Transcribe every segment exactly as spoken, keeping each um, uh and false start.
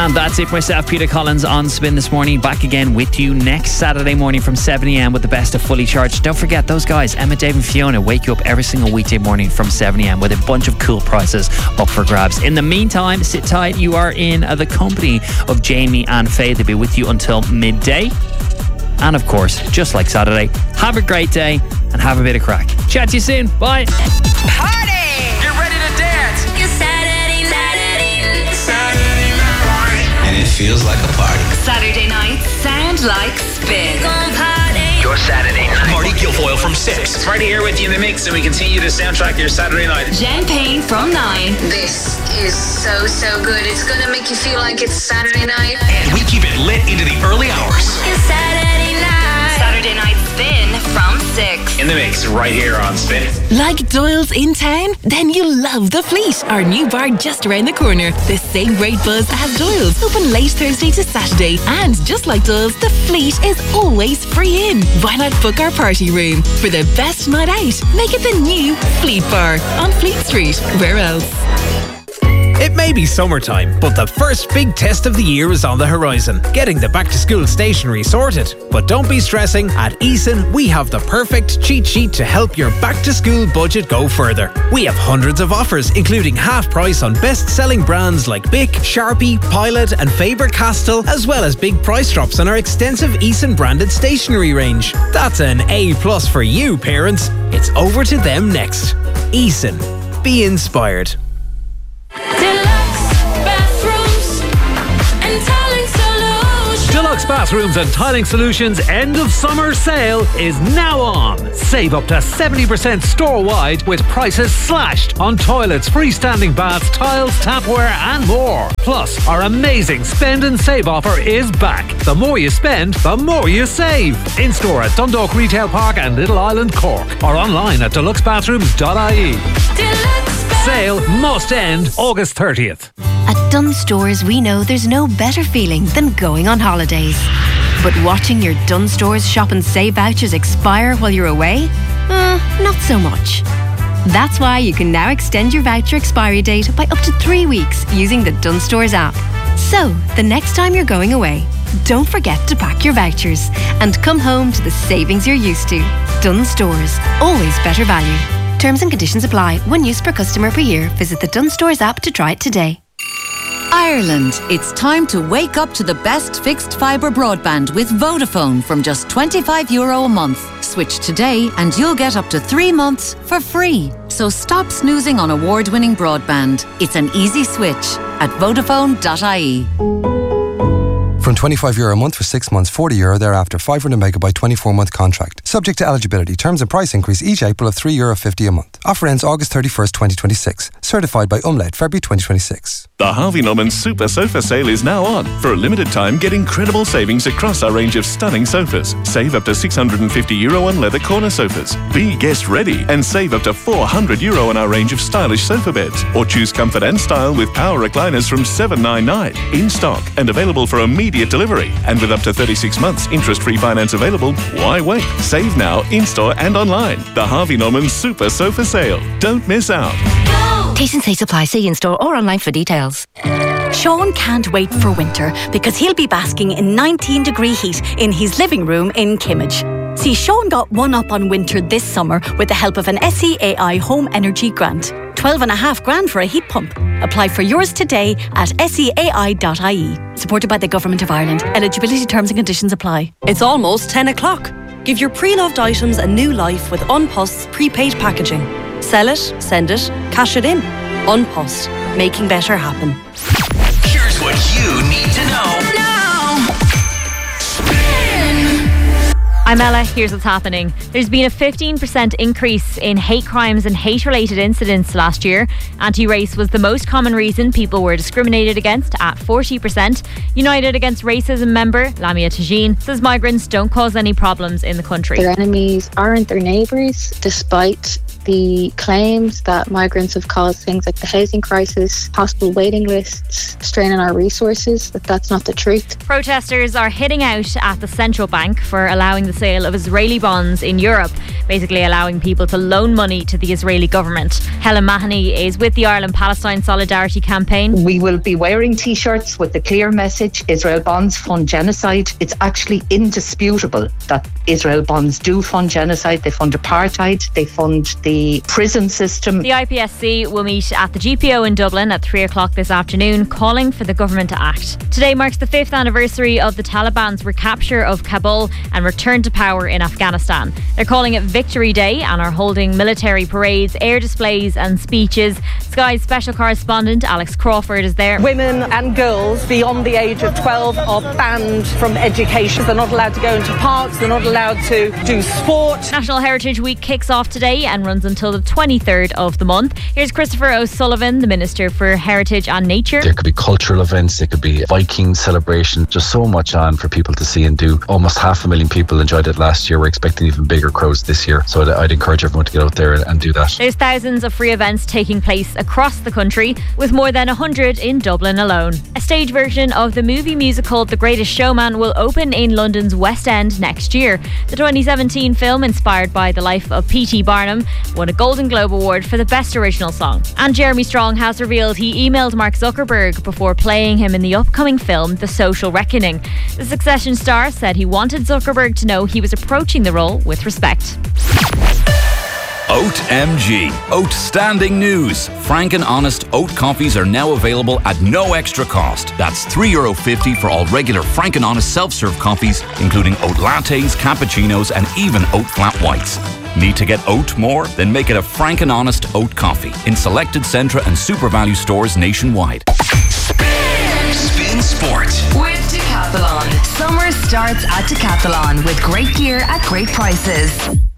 And that's it for myself, Peter Collins, on Spin this morning. Back again with you next Saturday morning from seven a.m. with the best of Fully Charged. Don't forget, those guys, Emma, Dave and Fiona, wake you up every single weekday morning from seven a.m. with a bunch of cool prizes up for grabs. In the meantime, sit tight. You are in uh, the company of Jamie and Faye. They'll be with you until midday. And of course, just like Saturday, have a great day and have a bit of crack. Chat to you soon. Bye. Party! Get ready to dance. It's Saturday, Saturday, Saturday night. And it feels like a party. Saturday nights sound like Spin. Gon' party. Your Saturday night. Marty Guilfoyle from six. Marty here with you in the mix, and we continue to soundtrack your Saturday night. Jen Payne from nine. This is so, so good. It's going to make you feel like it's Saturday night. And we keep it lit into the early hours. It's Saturday night. Saturday night Spin from six. In the mix, right here on Spin. Like Doyle's in town? Then you love The Fleet, our new bar just around the corner. The same great buzz as Doyle's, open late Thursday to Saturday. And just like Doyle's, The Fleet is always free in. Why not book our party room? For the best night out, make it the new Fleet Bar on Fleet Street. Where else? It may be summertime, but the first big test of the year is on the horizon, getting the back-to-school stationery sorted. But don't be stressing, at Eason we have the perfect cheat sheet to help your back-to-school budget go further. We have hundreds of offers, including half price on best-selling brands like Bic, Sharpie, Pilot and Faber-Castell, as well as big price drops on our extensive Eason branded stationery range. That's an A plus for you, parents. It's over to them next. Eason. Be inspired. Deluxe Bathrooms and Tiling Solutions end of summer sale is now on. Save up to seventy percent store-wide with prices slashed on toilets, freestanding baths, tiles, tapware and more. Plus, our amazing spend and save offer is back. The more you spend, the more you save. In-store at Dundalk Retail Park and Little Island, Cork, or online at deluxe bathrooms dot I E. Sale must end August thirtieth. At Dunnes Stores, we know there's no better feeling than going on holidays. But watching your Dunnes Stores shop and save vouchers expire while you're away? Uh, not so much. That's why you can now extend your voucher expiry date by up to three weeks using the Dunnes Stores app. So, the next time you're going away, don't forget to pack your vouchers and come home to the savings you're used to. Dunnes Stores, always better value. Terms and conditions apply. One use per customer per year. Visit the Dunnes Stores app to try it today. Ireland, it's time to wake up to the best fixed fibre broadband with Vodafone from just twenty-five euro a month. Switch today and you'll get up to three months for free. So stop snoozing on award-winning broadband. It's an easy switch at vodafone dot I E. From twenty-five euro a month for six months, forty euro thereafter, five hundred megabyte, twenty-four month contract. Subject to eligibility. Terms and price increase each April of three euro fifty a month. Offer ends August thirty-first, twenty twenty-six. Certified by Umlaut, February twenty twenty-six. The Harvey Norman Super Sofa Sale is now on. For a limited time, get incredible savings across our range of stunning sofas. Save up to six hundred fifty euro on leather corner sofas. Be guest ready and save up to four hundred euro on our range of stylish sofa beds. Or choose comfort and style with power recliners from seven ninety-nine. In stock and available for immediate delivery. And with up to thirty-six months interest-free finance available, why wait? Save now, in-store and online. The Harvey Norman Super Sofa Sale. Don't miss out. Taste and say supply. See in-store or online for details. Sean can't wait for winter because he'll be basking in nineteen degree heat in his living room in Kimmage. See, Sean got one up on winter this summer with the help of an S E A I Home Energy Grant. twelve and a half grand for a heat pump. Apply for yours today at S E A I dot I E. Supported by the Government of Ireland. Eligibility terms and conditions apply. It's almost ten o'clock. Give your pre-loved items a new life with Unpost's prepaid packaging. Sell it, send it, cash it in. Unpost, making better happen. Here's what you need to know. I'm Ella, here's what's happening. There's been a fifteen percent increase in hate crimes and hate-related incidents last year. Anti-race was the most common reason people were discriminated against at forty percent. United Against Racism member Lamia Tajin says migrants don't cause any problems in the country. Their enemies aren't their neighbours, despite the claims that migrants have caused things like the housing crisis, hospital waiting lists, straining our resources, that that's not the truth. Protesters are hitting out at the central bank for allowing the sale of Israeli bonds in Europe. basically allowing people to loan money to the Israeli government. Helen Mahoney is with the Ireland-Palestine Solidarity Campaign. We will be wearing T-shirts with the clear message, Israel bonds fund genocide. It's actually indisputable that Israel bonds do fund genocide. They fund apartheid. They fund the prison system. The I P S C will meet at the G P O in Dublin at three o'clock this afternoon, calling for the government to act. Today marks the fifth anniversary of the Taliban's recapture of Kabul and return to power in Afghanistan. They're calling it Victory Day and are holding military parades, air displays and speeches. Sky's special correspondent Alex Crawford is there. Women and girls beyond the age of twelve are banned from education. They're not allowed to go into parks. They're not allowed to do sport. National Heritage Week kicks off today and runs until the twenty-third of the month. Here's Christopher O'Sullivan, the Minister for Heritage and Nature. There could be cultural events, there could be Viking celebration, just so much on for people to see and do. Almost half a million people enjoyed it last year. We're expecting even bigger crowds this year. So I'd, I'd encourage everyone to get out there and, and do that. There's thousands of free events taking place across the country, with more than one hundred in Dublin alone. A stage version of the movie musical The Greatest Showman will open in London's West End next year. The twenty seventeen film, inspired by the life of P T Barnum, won a Golden Globe Award for the Best Original Song. And Jeremy Strong has revealed he emailed Mark Zuckerberg before playing him in the upcoming film The Social Reckoning. The Succession star said he wanted Zuckerberg to know he was approaching the role with respect. Oat M G. Outstanding news. Frank and Honest oat coffees are now available at no extra cost. That's three euro fifty for all regular Frank and Honest self-serve coffees, including oat lattes, cappuccinos and even oat flat whites. Need to get oat more? Then make it a Frank and Honest oat coffee in selected Centra and Super Value stores nationwide. Spin Sport with Decathlon. Summer starts at Decathlon with great gear at great prices.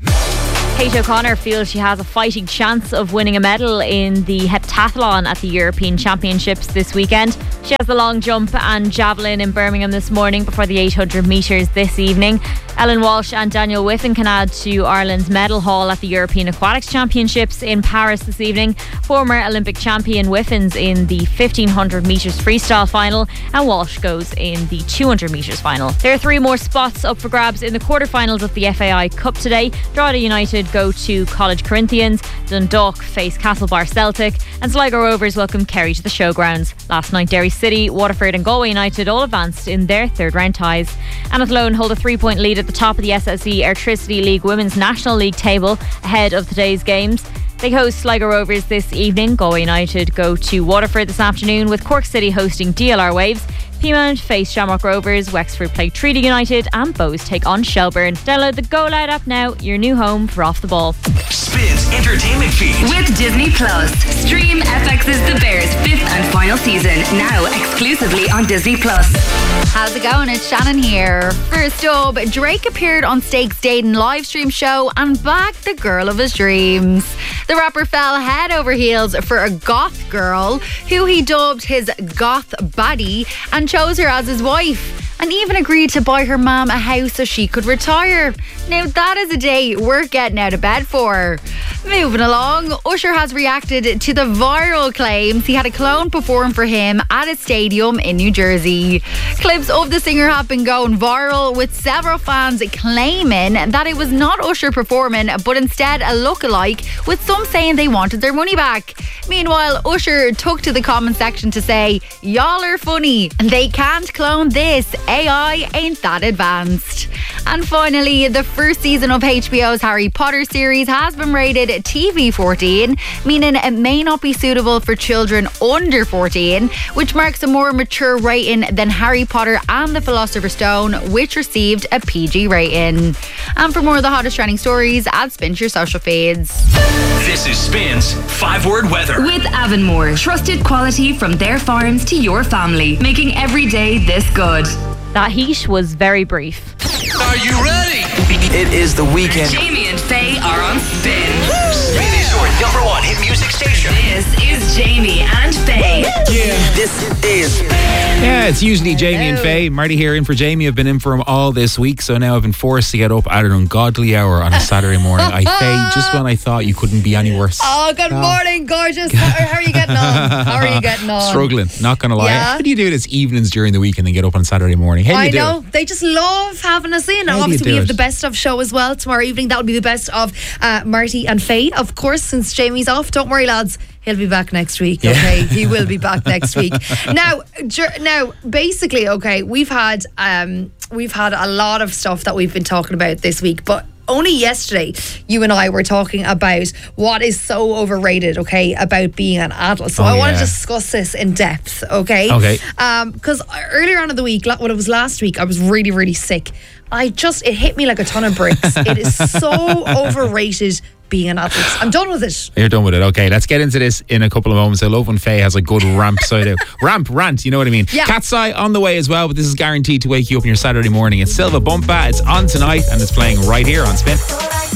Kate O'Connor feels she has a fighting chance of winning a medal in the heptathlon at the European Championships this weekend. She has the long jump and javelin in Birmingham this morning before the eight hundred metres this evening. Ellen Walsh and Daniel Whiffen can add to Ireland's medal haul at the European Aquatics Championships in Paris this evening. Former Olympic champion Whiffen's in the fifteen hundred metres freestyle final, and Walsh goes in the two hundred metres final. There are three more spots up for grabs in the quarterfinals of the F A I Cup today. Drogheda United go to College Corinthians, Dundalk face Castlebar Celtic, and Sligo Rovers welcome Kerry to the showgrounds. Last night Derry City, Waterford and Galway United all advanced in their third round ties. And Athlone hold a three point lead at the top of the S S E Airtricity League Women's National League table ahead of today's games. They host Sligo Rovers this evening. Galway United go to Waterford this afternoon, with Cork City hosting D L R Waves. Peamount face Shamrock Rovers, Wexford play Treaty United, and Bows take on Shelburne. Download the Go Loud app now, your new home for Off the Ball. Spins entertainment feed with Disney Plus. Stream F X's The Bears fifth and final season now exclusively on Disney Plus. How's it going? It's Shannon here. First up, Drake appeared on Stakes Dating live stream show and bagged the girl of his dreams. The rapper fell head over heels for a goth girl who he dubbed his goth baddie and chose her as his wife, and even agreed to buy her mum a house so she could retire. Now that is a day worth getting out of bed for. Moving along, Usher has reacted to the viral claims he had a clone perform for him at a stadium in New Jersey. Clips of the singer have been going viral, with several fans claiming that it was not Usher performing but instead a lookalike, with some saying they wanted their money back. Meanwhile, Usher took to the comment section to say, "Y'all are funny, they can't clone this, A I ain't that advanced." And finally, the first season of H B O's Harry Potter series has been rated T V fourteen, meaning it may not be suitable for children under fourteen, which marks a more mature rating than Harry Potter and the Philosopher's Stone, which received a P G rating. And for more of the hottest trending stories, add Spin to your social feeds. This is Spin's five-word weather. With Avonmore, trusted quality from their farms to your family, making every day this good. That heat was very brief. Are you ready? It is the weekend. Jamie and Faye are on Spin. Spin is your number one hit music station. This is Jamie and Faye. Yeah. This is Yeah, it's usually Jamie and Faye. Marty here in for Jamie. I've been in for him all this week, so now I've been forced to get up at an ungodly hour on a Saturday morning. I Faye, just when I thought you couldn't be any worse. Oh, good Oh. morning, gorgeous. How, how are you getting on? How are you getting on? Struggling, not gonna lie. Yeah. How do you do this evenings during the week and then get up on Saturday morning? How do you I do know. it? They just love having us in. How do you Obviously, do we have it? the best of show as well tomorrow evening. That will be the best of uh, Marty and Faye, of course, since Jamie's off. Don't worry, lads. He'll be back next week, okay? He will be back next week. Now, dur- now, basically, okay, we've had um, we've had a lot of stuff that we've been talking about this week, but only yesterday, you and I were talking about what is so overrated, okay, about being an adult. So Oh, I want yeah. to discuss this in depth, okay? Okay. Because earlier on in the week, like when it was last week, I was really, really sick. I just, it hit me like a ton of bricks. It is so overrated being an adult. I'm done with it. You're done with it. Okay, let's get into this in a couple of moments. I love when Faye has a good ramp side out. Ramp, rant, you know what I mean? Yeah. Cat's Eye on the way as well, but this is guaranteed to wake you up on your Saturday morning. It's Silva Bumpa. It's on tonight and it's playing right here on Spin.